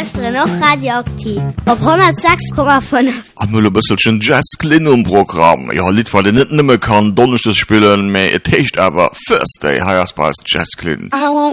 luisteren noch radioaktiv op 106,5. Amle bësselchen Jazzklin Programm. Ja Lied war de net nëmme kann donnechte spillen méi et techt awer First Day Higherspace Jazzklin. I won't